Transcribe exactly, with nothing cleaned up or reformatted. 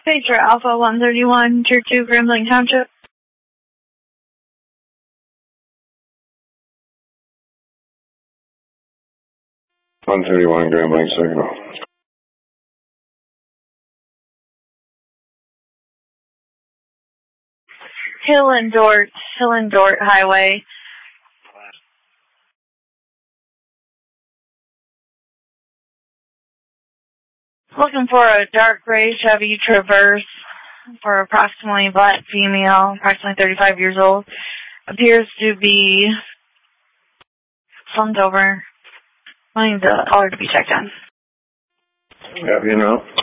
Pager Alpha one thirty-one, Tier two, Grambling Township. one thirty-one, Grambling Signal. Hill and Dort, Hill and Dort Highway. Looking for a dark gray Chevy Traverse for approximately black female, approximately thirty-five years old. Appears to be slumped over. Wanting the color to be checked on. Yeah, you know.